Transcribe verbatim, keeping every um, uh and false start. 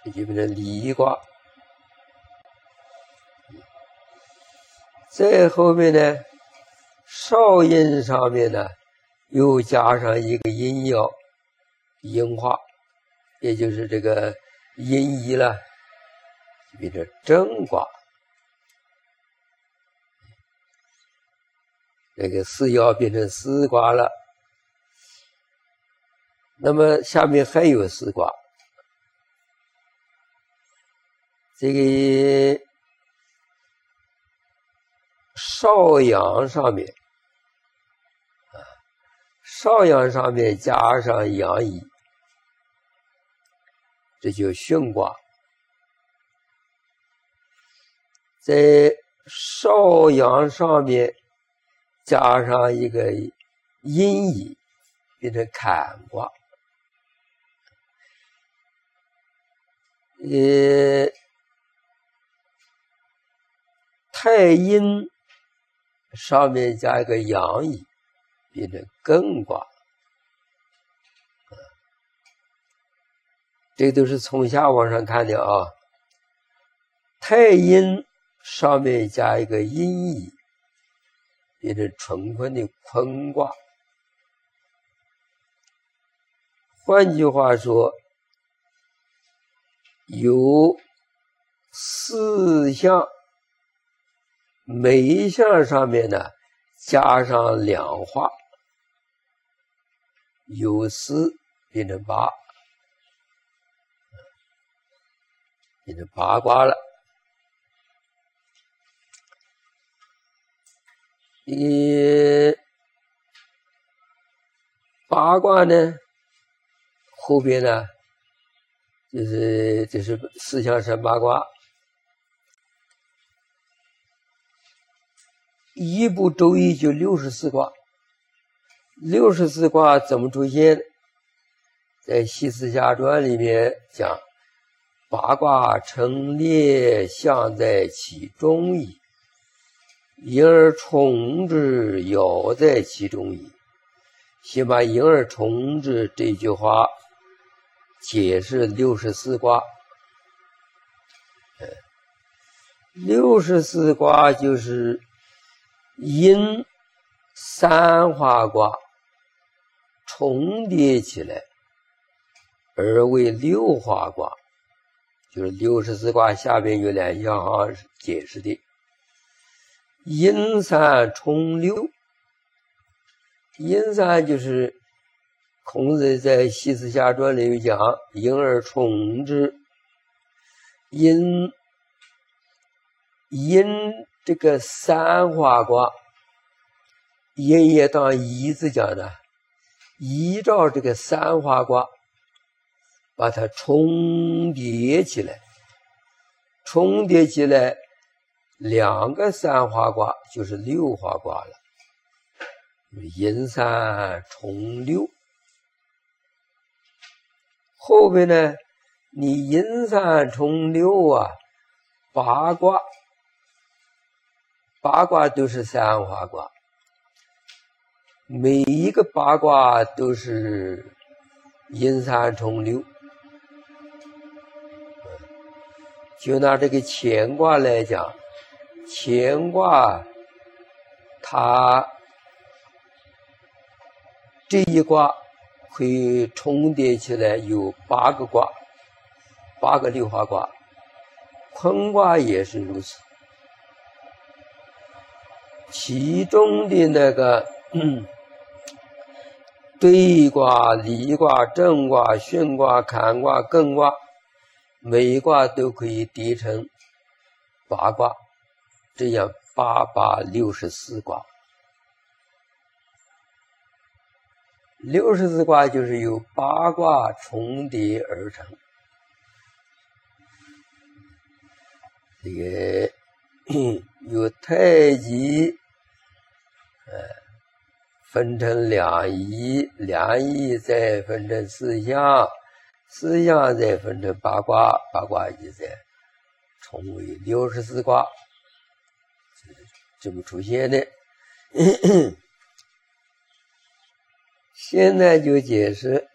这就变成离卦。再后面呢，少阴上面呢，又加上一个阴爻，阴化，也就是这个阴仪了，变成正卦。这个四爻变成四卦了。那么下面还有四卦，这个少阳上面啊，少阳上面加上阳仪，这就巽卦。在少阳上面加上一个阴仪，变成坎卦。呃，太阴上面加一个阳仪，变成艮卦。这都是从下往上看的啊。太阴上面加一个阴仪，变成纯坤的坤卦。换句话说，有四象，每一项上面呢加上两画，有四变成八，变成八卦了。这个八卦呢，后边呢就是这是四象神八卦。一部周易就六十四卦，六十四卦怎么出现？在《系辞下传》里面讲，八卦成列，象在其中矣，因而从之，爻在其中矣。先把因而从之这句话解释六十四卦。六十四卦就是阴三花卦重叠起来而为六花卦，就是六十四卦下边有两项哈解释的。阴三重六，阴三就是孔子在《系辞下传》里讲，因而从之。阴阴这个三花卦，阴也当一字讲的，依照这个三花卦把它重叠起来，重叠起来两个三花卦就是六花卦了，阴三重六。后边呢，你阴三重六啊，八卦八卦都是三花卦，每一个八卦都是阴三重六。就拿这个乾卦来讲，乾卦它这一卦可以重叠起来有八个卦，八个六花卦。坤卦也是如此，其中的那个嗯兑卦、离卦、震卦、巽卦、坎卦、艮卦，每一卦都可以叠成八卦，这样八八六十四卦。六十四卦就是由八卦重叠而成。这个有太极，呃，分成两仪，两仪再分成四象，四象再分成八卦，八卦就再重为六十四卦，这么出现的。现在就解释